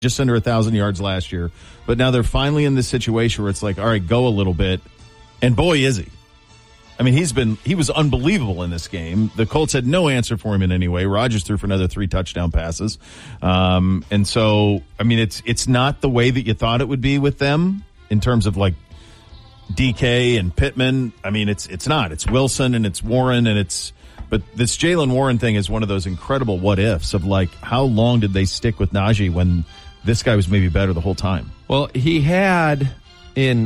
just under 1,000 yards last year. But now they're finally in this situation where it's like, all right, go a little bit. And boy, is he. I mean, he was unbelievable in this game. The Colts had no answer for him in any way. Rodgers threw for another 3 touchdown passes. And so, I mean, it's not the way that you thought it would be with them in terms of like DK and Pittman. I mean, it's not. It's Wilson and it's Warren but this Jaylen Warren thing is one of those incredible what ifs of like, how long did they stick with Najee when this guy was maybe better the whole time? Well, he had in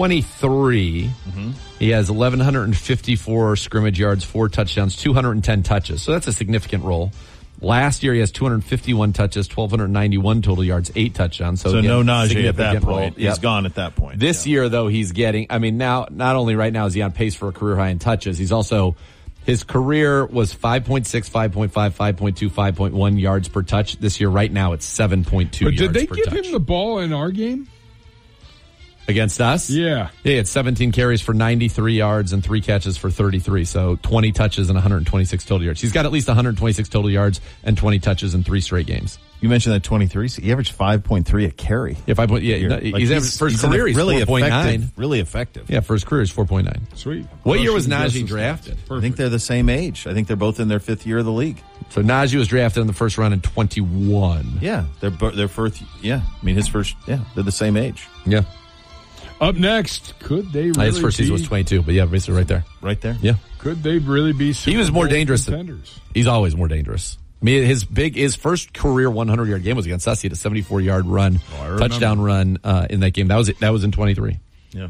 23, he has 1,154 scrimmage yards, 4 touchdowns, 210 touches. So that's a significant role. Last year, he has 251 touches, 1,291 total yards, 8 touchdowns. So again, no Najee at that point. Role. He's gone at that point. This year, though, he's getting, I mean, now, not only right now is he on pace for a career high in touches, he's also, his career was 5.6, 5.5, 5.2, 5.1 yards per touch. This year, right now, it's 7.2 yards per touch. But did they give him the ball in our game? Against us? Yeah. Yeah, it's 17 carries for 93 yards and 3 catches for 33. So 20 touches and 126 total yards. He's got at least 126 total yards and 20 touches in 3 straight games. You mentioned that 23. So he averaged 5.3 a carry. Yeah, 5. Yeah, like he's for his career, he's really 4.9. Really effective. Yeah, for his career, he's 4.9. Sweet. What year was Najee drafted? I think they're the same age. I think they're both in their 5th year of the league. So Najee was drafted in the first round in 21. Yeah, they're first. Yeah, I mean his first. Yeah, they're the same age. Yeah. Up next, could they really his first season was 22, but yeah, basically right there. Right there? Yeah. Could they really be He was more dangerous. He's always more dangerous. I mean, his first career 100-yard game was against us. He had a 74-yard run, touchdown run in that game. That was in 23. Yeah.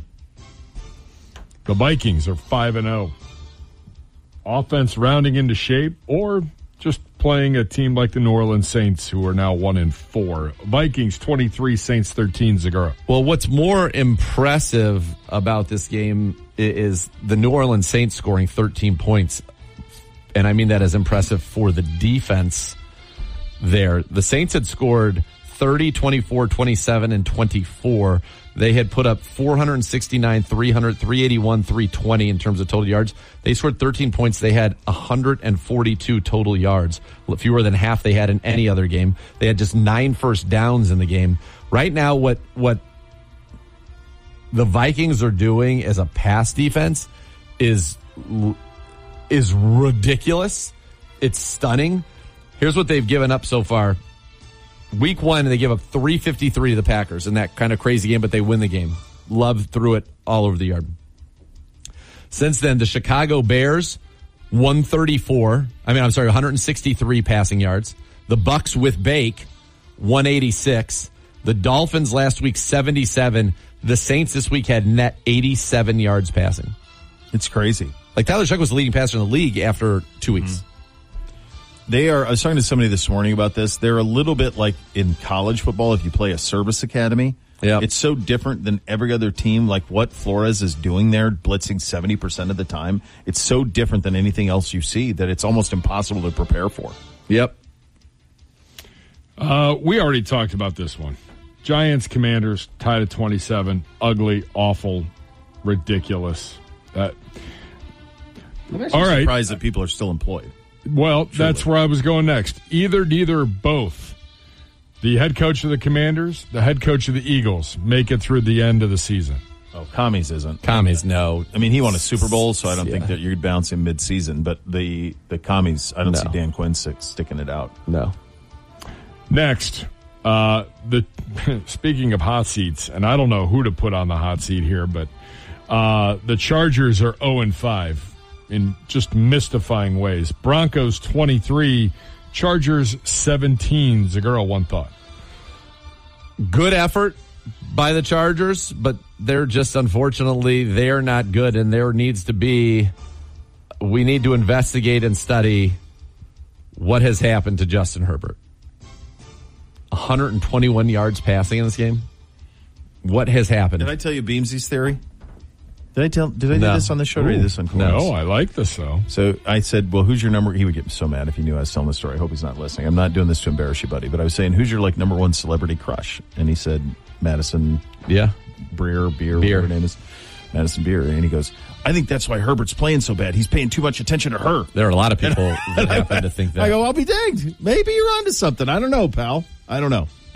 The Vikings are 5-0. Offense rounding into shape, or just playing a team like the New Orleans Saints, who are now 1-4. Vikings 23, Saints 13. Zagura. Well, what's more impressive about this game is the New Orleans Saints scoring 13 points. And I mean that as impressive for the defense there. The Saints had scored 30, 24, 27, and 24. They had put up 469, 300, 381, 320 in terms of total yards. They scored 13 points. They had 142 total yards, fewer than half they had in any other game. They had just 9 first downs in the game. Right now, what the Vikings are doing as a pass defense is ridiculous. It's stunning. Here's what they've given up so far. Week 1, they give up 353 to the Packers in that kind of crazy game, but they win the game. Love threw it all over the yard. Since then, the Chicago Bears, 163 passing yards. The Bucks with Bake, 186. The Dolphins last week, 77. The Saints this week had net 87 yards passing. It's crazy. Like Tyler Shuck was the leading passer in the league after 2 weeks. Mm-hmm. I was talking to somebody this morning about this. They're a little bit like in college football if you play a service academy. Yeah. It's so different than every other team, like what Flores is doing there, blitzing 70% of the time. It's so different than anything else you see that it's almost impossible to prepare for. Yep. We already talked about this one. Giants, Commanders, tied at 27. Ugly, awful, ridiculous. I'm actually surprised that people are still employed. Well, that's where I was going next. Either, neither, both. The head coach of the Commanders, the head coach of the Eagles make it through the end of the season. Oh, Commies isn't. Commies, no. I mean, he won a Super Bowl, so I don't think that you'd bounce him mid-season. But the Commies, I don't see Dan Quinn sticking it out. No. Next, speaking of hot seats, and I don't know who to put on the hot seat here, but the Chargers are 0-5. In just mystifying ways. Broncos 23, Chargers 17. Zagura, one thought. Good effort by the Chargers, but they're just, unfortunately, they're not good, and there needs to be, we need to investigate and study what has happened to Justin Herbert. 121 yards passing in this game. What has happened? Did I tell you Beamsy's theory? Did I do this on the show? Or did I do this on Corners? No, I like this though. So I said, well, who's your number? He would get so mad if he knew I was telling the story. I hope he's not listening. I'm not doing this to embarrass you, buddy. But I was saying, who's your number one celebrity crush? And he said, Madison. Yeah. Beer, whatever her name is. Madison Beer. And he goes, I think that's why Herbert's playing so bad. He's paying too much attention to her. There are a lot of people that happen to think that. I go, I'll be danged. Maybe you're onto something. I don't know, pal. I don't know.